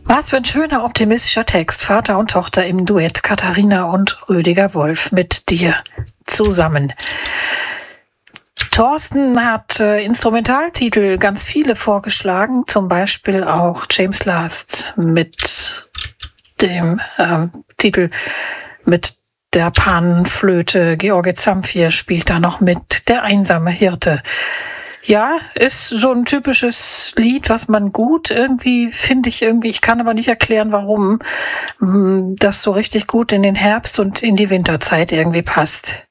Was für ein schöner, optimistischer Text. Vater und Tochter im Duett, Katharina und Rüdiger Wolf mit dir zusammen. Thorsten hat Instrumentaltitel ganz viele vorgeschlagen, zum Beispiel auch James Last mit dem Titel mit der Panflöte. George Zamfir spielt da noch mit, der einsame Hirte. Ja, ist so ein typisches Lied, was man gut finde ich, ich kann aber nicht erklären, warum das so richtig gut in den Herbst und in die Winterzeit irgendwie passt.